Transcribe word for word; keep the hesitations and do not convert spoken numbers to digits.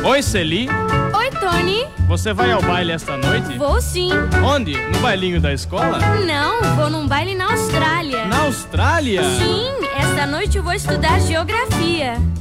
Oi, Celi. Oi, Tony. Você vai ao baile esta noite? Vou sim. Onde? No bailinho da escola? Não, vou num baile na Austrália. Na Austrália? Sim, esta noite eu vou estudar geografia.